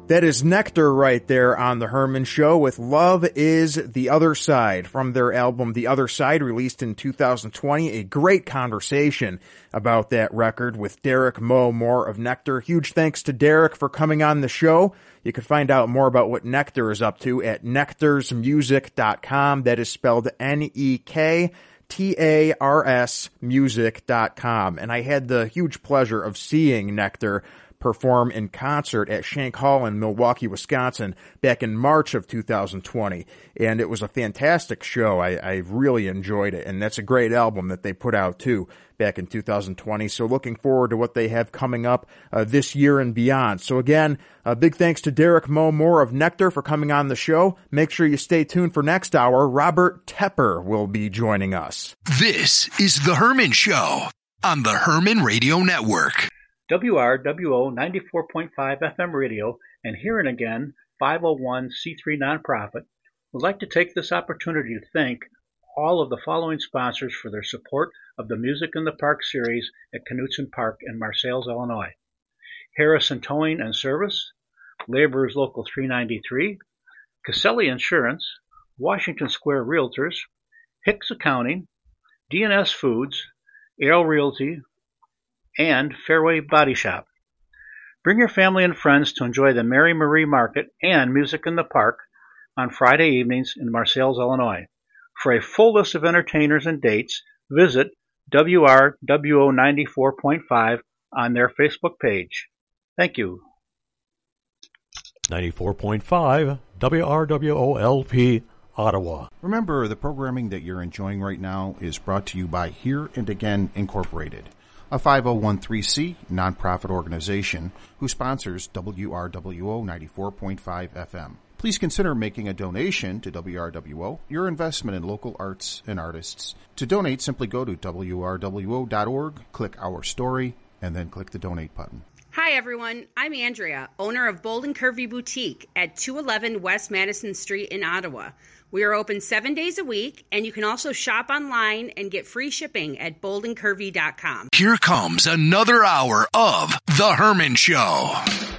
That is Nectar right there on The Herman Show with Love is the Other Side from their album The Other Side, released in 2020. A great conversation about that record with Derek Moe Moore of Nectar. Huge thanks to Derek for coming on the show. You can find out more about what Nectar is up to at nectarsmusic.com. That is spelled NEKTARS music.com. And I had the huge pleasure of seeing Nectar perform in concert at Shank Hall in Milwaukee, Wisconsin back in March of 2020. And it was a fantastic show. I really enjoyed it. And that's a great album that they put out too back in 2020. So looking forward to what they have coming up this year and beyond. So again, big thanks to Derek Moe Moore of Nectar for coming on the show. Make sure you stay tuned for next hour. Robert Tepper will be joining us. This is The Herman Show on the Herman Radio Network. WRWO 94.5 FM radio and Here and Again 501c3 nonprofit would like to take this opportunity to thank all of the following sponsors for their support of the Music in the Park series at Knutson Park in Marseilles, Illinois. Harrison Towing and Service, Laborers Local 393, Caselli Insurance, Washington Square Realtors, Hicks Accounting, D&S Foods, Arrow Realty, and Fairway Body Shop. Bring your family and friends to enjoy the Mary Marie Market and Music in the Park on Friday evenings in Marseilles, Illinois. For a full list of entertainers and dates, visit WRWO 94.5 on their Facebook page. Thank you. 94.5 WRWOLP Ottawa. Remember, the programming that you're enjoying right now is brought to you by Here and Again Incorporated, a 5013C nonprofit organization who sponsors WRWO 94.5 FM. Please consider making a donation to WRWO, your investment in local arts and artists. To donate, simply go to WRWO.org, click Our Story, and then click the Donate button. Hi, everyone. I'm Andrea, owner of Bold and Curvy Boutique at 211 West Madison Street in Ottawa. We are open 7 days a week, and you can also shop online and get free shipping at boldandcurvy.com. Here comes another hour of The Herman Show.